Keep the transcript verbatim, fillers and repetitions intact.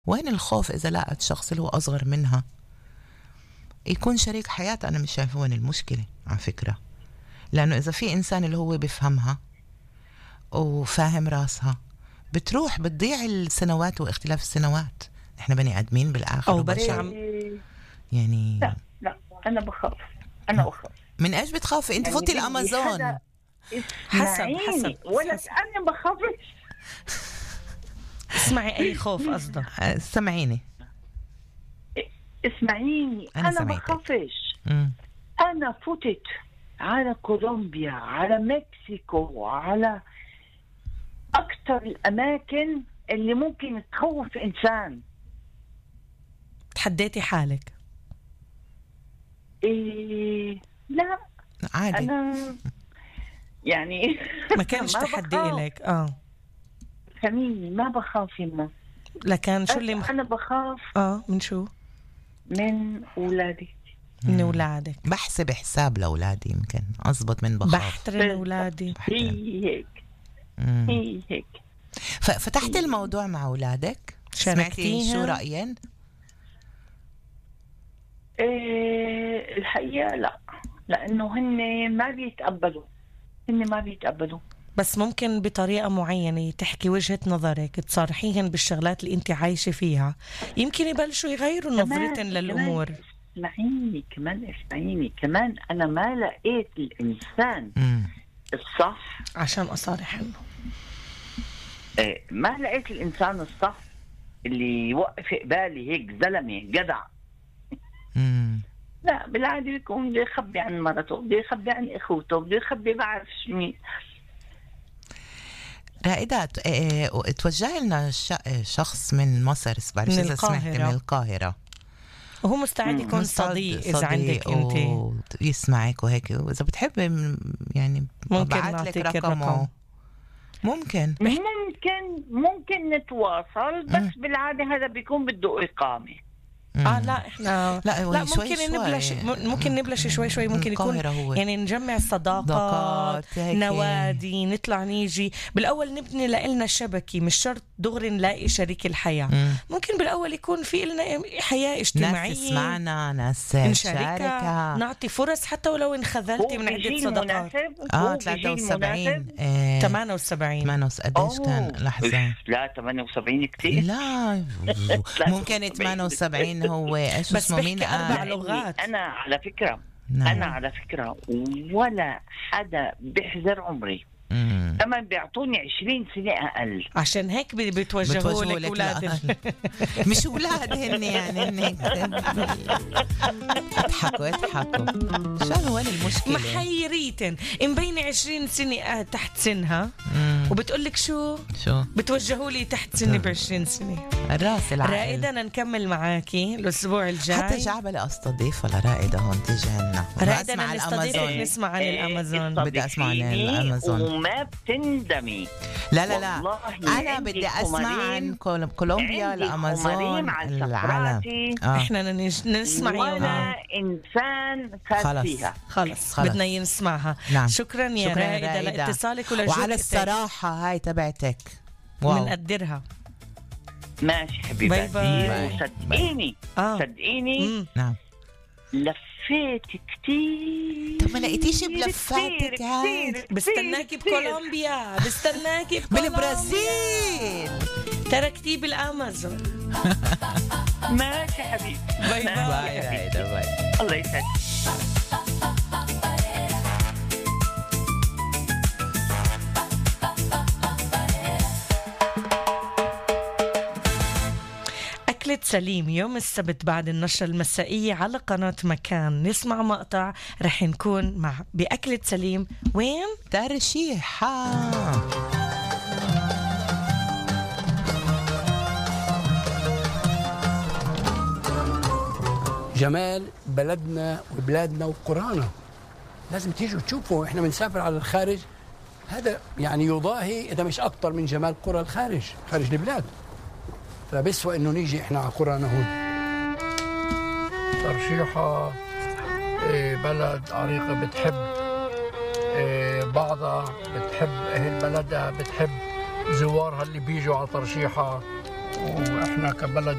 وين الخوف إذا لقت الشخص اللي هو أصغر منها يكون شريك حياة؟ أنا مش شايفة وين المشكلة على فكرة، لأنه إذا في إنسان اللي هو بيفهمها وفاهم راسها بتروح بتضيع السنوات واختلاف السنوات. إحنا بني آدمين بالآخر أو بس عم يعني لا لا أنا بخاف، أنا أخاف. من إيش بتخافي أنت؟ يعني فوتي الأمازون. حسب حسب ولا أنا بخافش. اسمعي أي خوف قصدك؟ سمعيني اسمعيني أنا, أنا بخافش. أنا فتت على كولومبيا، على مكسيكو، على أكثر الأماكن اللي ممكن تخوف إنسان. تحديتي حالك؟ إيه لا عادي. أنا يعني ما كانش تحدي لك. آه فهميني ما بخاف يما، لكن شو اللي مخ... أنا بخاف آه من شو؟ من أولادي. من أولادك. بحسب حساب لأولادي، يمكن أضبط من بخاف. بحترم أولادي. هي هيك هي هيك. فتحت الموضوع مع أولادك؟ سمعتي شو رأيين؟ إيه الحقيقة لا، لأنه هن ما بيتقبلوا، هن ما بيتقبلوا. بس ممكن بطريقة معينة تحكي وجهة نظرك، تصارحيهن بالشغلات اللي انت عايشة فيها، يمكن يبلشوا يغيروا نظرتهم للأمور. اسمعيني كمان، اسمعيني كمان، أنا ما لقيت الإنسان مم. الصح عشان أصارح عنه. إيه ما لقيت الإنسان الصح اللي يوقف قبالي هيك زلمة جدع. مم. لا بالعادة بيكون بده يخبي عن مرته، بده يخبي عن إخوته، بده يخبي بعرف مين. رائدة توجه لنا شخص من مصر، بعرف إذا سمعتي، من القاهرة، وهو مستعد يكون صديق, صديق إذا عندك أنت يسمعك وهيك، وإذا بتحبي يعني ممكن بعت لك رقمه. ممكن ممكن ممكن نتواصل، بس م. بالعادة هذا بيكون بده إقامة. اه لا احنا لا, لا ممكن شوي نبلش شوي. ممكن نبلش شوي شوي، ممكن يكون يعني نجمع صداقات، نوادي، نطلع نيجي بالاول نبني لنا شبكه، مش شرط دغري نلاقي شريك الحياه. مم. ممكن بالاول يكون في لنا حياه اجتماعيه، ناس تسمعنا، ناس نشاركها، نعطي فرص حتى ولو انخذلتي من عده صداقات. اه ثلاثة وسبعين ثمانية وسبعين ثمانية وسبعين قديش كان؟ لحظه، لا ثمانية وسبعين كتير. لا ممكن ثمانية وسبعين هو ايش اسمه، مين أربع لغات. أنا على فكرة نعم. أنا على فكرة ولا حدا بيحذر عمري، كمان بيعطوني عشرين سنة أقل، عشان هيك بتوجهوا لك أولاد. مش أولاد هن يعني هن اضحكوا اضحكوا شو وين المشكلة؟ محيريتن مبينة عشرين سنة تحت سنها، وبتقولك شو شو بتوجهوا لي تحت سني بعشرين سنة. الراس العقل. رائدة أنا نكمل معاكي الأسبوع الجاي، حتى جعبة أستضيف ولا رائدة هون تيجي عنا. رائدة أنا نستضيفك نسمع عن الأمازون. بدي أسمع عن الأمازون وما بتندمي. لا لا لا أنا بدي أسمع عن كولومبيا، الأمازون، العالم. آه. إحنا نسمع ولا إنسان فات فيها. خلص بدنا نسمعها. نعم. شكرا يا شكرا رائدة, رائدة لاتصالك ولجوءك، وعلى الصراحة هاي تبعتك بنقدرها. ماشي حبيبتي. باي باي. صدقيني آه. صدقيني نعم لفيت كتير. طب ما لقيتيش بلفاتك هاي؟ بستناكي بكولومبيا، بستناكي بالبرازيل، تركتي بالأمازون. ماشي حبيبي. باي باي باي باي. الله يسعدك. أكلة سليم يوم السبت بعد النشرة المسائية على قناة مكان. نسمع مقطع رح نكون مع بأكلة سليم وين؟ ترشيحة. جمال بلدنا وبلادنا وقرانا لازم تيجوا تشوفوا. احنا بنسافر على الخارج، هذا يعني يضاهي إذا مش أكتر من جمال قرى الخارج، خارج البلاد. فبسوى إنه نيجي إحنا على قرانا هون. ترشيحة بلد عريقة، بتحب بعضها، بتحب أهل بلدها، بتحب زوارها اللي بيجوا على ترشيحة. واحنا كبلد